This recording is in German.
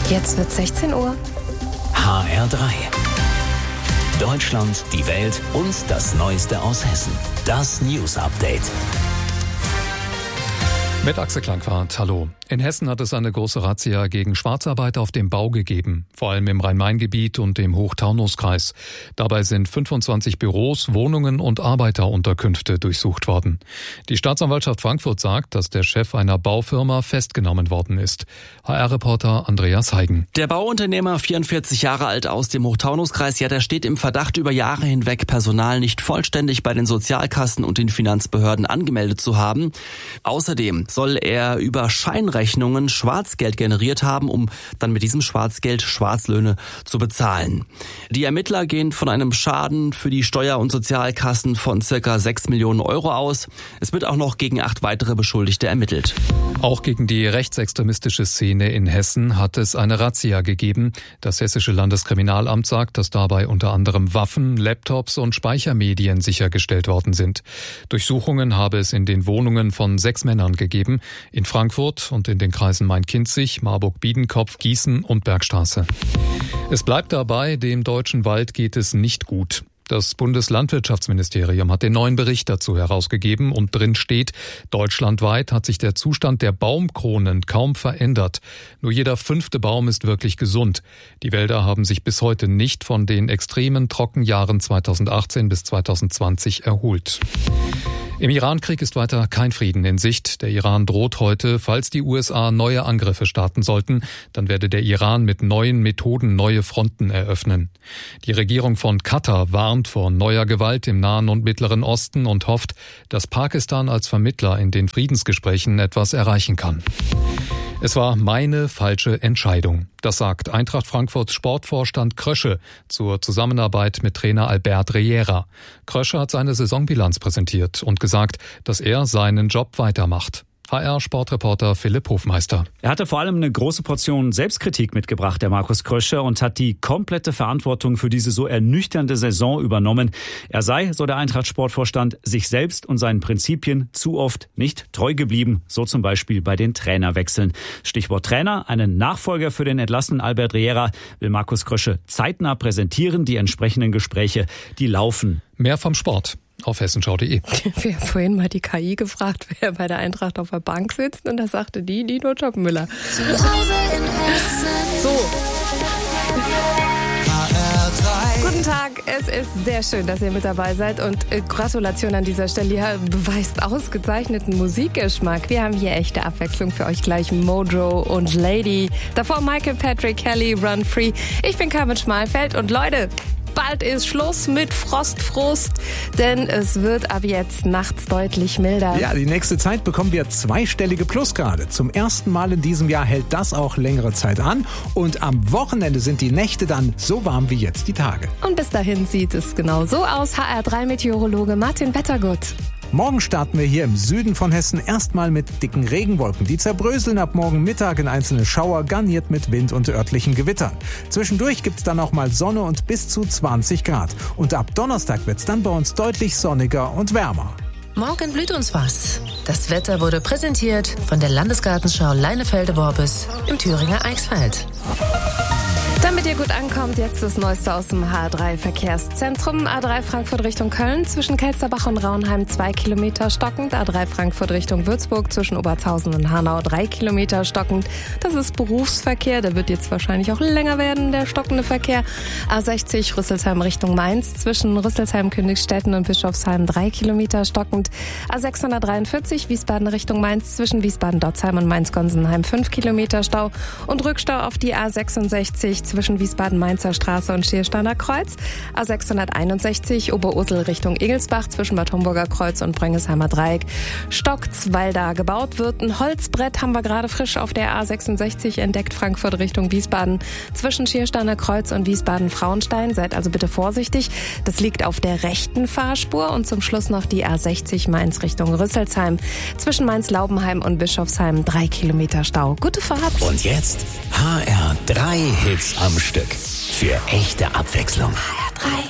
Jetzt wird 16 Uhr. HR3. Deutschland, die Welt und das Neueste aus Hessen. Das News Update. Mit Axel Klangwart, hallo. In Hessen hat es eine große Razzia gegen Schwarzarbeit auf dem Bau gegeben, vor allem im Rhein-Main-Gebiet und im Hochtaunuskreis. Dabei sind 25 Büros, Wohnungen und Arbeiterunterkünfte durchsucht worden. Die Staatsanwaltschaft Frankfurt sagt, dass der Chef einer Baufirma festgenommen worden ist. HR-Reporter Andreas Heigen. Der Bauunternehmer, 44 Jahre alt aus dem Hochtaunuskreis, der steht im Verdacht, über Jahre hinweg Personal nicht vollständig bei den Sozialkassen und den Finanzbehörden angemeldet zu haben. Außerdem soll er über Scheinrechnungen Schwarzgeld generiert haben, um dann mit diesem Schwarzgeld Schwarzlöhne zu bezahlen. Die Ermittler gehen von einem Schaden für die Steuer- und Sozialkassen von ca. 6 Millionen Euro aus. Es wird auch noch gegen 8 weitere Beschuldigte ermittelt. Auch gegen die rechtsextremistische Szene in Hessen hat es eine Razzia gegeben. Das Hessische Landeskriminalamt sagt, dass dabei unter anderem Waffen, Laptops und Speichermedien sichergestellt worden sind. Durchsuchungen habe es in den Wohnungen von 6 Männern gegeben, in Frankfurt und in den Kreisen Main-Kinzig, Marburg-Biedenkopf, Gießen und Bergstraße. Es bleibt dabei, dem deutschen Wald geht es nicht gut. Das Bundeslandwirtschaftsministerium hat den neuen Bericht dazu herausgegeben und drin steht, deutschlandweit hat sich der Zustand der Baumkronen kaum verändert. Nur jeder 5. Baum ist wirklich gesund. Die Wälder haben sich bis heute nicht von den extremen Trockenjahren 2018 bis 2020 erholt. Im Irankrieg ist weiter kein Frieden in Sicht. Der Iran droht heute, falls die USA neue Angriffe starten sollten, dann werde der Iran mit neuen Methoden neue Fronten eröffnen. Die Regierung von Katar warnt vor neuer Gewalt im Nahen und Mittleren Osten und hofft, dass Pakistan als Vermittler in den Friedensgesprächen etwas erreichen kann. Es war meine falsche Entscheidung. Das sagt Eintracht Frankfurts Sportvorstand Krösche zur Zusammenarbeit mit Trainer Albert Riera. Krösche hat seine Saisonbilanz präsentiert und gesagt, dass er seinen Job weitermacht. HR-Sportreporter Philipp Hofmeister. Er hatte vor allem eine große Portion Selbstkritik mitgebracht, der Markus Krösche, und hat die komplette Verantwortung für diese so ernüchternde Saison übernommen. Er sei, so der Eintracht-Sportvorstand, sich selbst und seinen Prinzipien zu oft nicht treu geblieben, so zum Beispiel bei den Trainerwechseln. Stichwort Trainer, einen Nachfolger für den entlassenen Albert Riera will Markus Krösche zeitnah präsentieren. Die entsprechenden Gespräche, die laufen. Mehr vom Sport auf hessenschau.de. Wir haben vorhin mal die KI gefragt, wer bei der Eintracht auf der Bank sitzt, und da sagte die Dino Topmüller. So. Guten Tag, es ist sehr schön, dass ihr mit dabei seid, und Gratulation an dieser Stelle. Ihr beweist ausgezeichneten Musikgeschmack. Wir haben hier echte Abwechslung für euch gleich. Mojo und Lady. Davor Michael Patrick Kelly, Run Free. Ich bin Carmen Schmalfeld und Leute, bald ist Schluss mit Frostfrust, denn es wird ab jetzt nachts deutlich milder. Ja, die nächste Zeit bekommen wir zweistellige Plusgrade. Zum ersten Mal in diesem Jahr hält das auch längere Zeit an. Und am Wochenende sind die Nächte dann so warm wie jetzt die Tage. Und bis dahin sieht es genau so aus. HR3-Meteorologe Martin Wettergut. Morgen starten wir hier im Süden von Hessen erstmal mit dicken Regenwolken. Die zerbröseln ab morgen Mittag in einzelne Schauer, garniert mit Wind und örtlichen Gewittern. Zwischendurch gibt's dann auch mal Sonne und bis zu 20 Grad. Und ab Donnerstag wird's dann bei uns deutlich sonniger und wärmer. Morgen blüht uns was. Das Wetter wurde präsentiert von der Landesgartenschau Leinefelde-Worbis im Thüringer Eichsfeld. Damit ihr gut ankommt, jetzt das Neueste aus dem H3-Verkehrszentrum. A3 Frankfurt Richtung Köln, zwischen Kelsterbach und Raunheim 2 Kilometer stockend. A3 Frankfurt Richtung Würzburg, zwischen Obertshausen und Hanau 3 Kilometer stockend. Das ist Berufsverkehr, der wird jetzt wahrscheinlich auch länger werden, der stockende Verkehr. A60 Rüsselsheim Richtung Mainz, zwischen Rüsselsheim, Königstetten und Bischofsheim 3 Kilometer stockend. A643 Wiesbaden Richtung Mainz, zwischen Wiesbaden-Dotzheim und Mainz-Gonsenheim 5 Kilometer Stau. Und Rückstau auf die A66 zwischen Wiesbaden-Mainzer Straße und Schiersteiner Kreuz. A661 Oberursel Richtung Egelsbach, zwischen Bad Homburger Kreuz und Bröngesheimer Dreieck stockt's, weil da gebaut wird. Ein Holzbrett haben wir gerade frisch auf der A66 entdeckt, Frankfurt Richtung Wiesbaden, zwischen Schiersteiner Kreuz und Wiesbaden-Frauenstein. Seid also bitte vorsichtig. Das liegt auf der rechten Fahrspur. Und zum Schluss noch die A60 Mainz Richtung Rüsselsheim, zwischen Mainz-Laubenheim und Bischofsheim 3 Kilometer Stau. Gute Fahrt. Und jetzt HR3 Hits am Stück. Für echte Abwechslung. HR3.